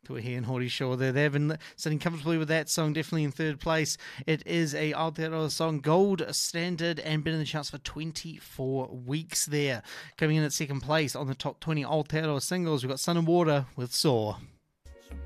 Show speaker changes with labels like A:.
A: Tuahi and Hori Shaw there. They've been sitting comfortably with that song, definitely in third place. It is a Aotearoa song, gold standard, and been in the charts for 24 weeks there. Coming in at second place on the top 20 Aotearoa singles, we've got Sun and Water with Soar.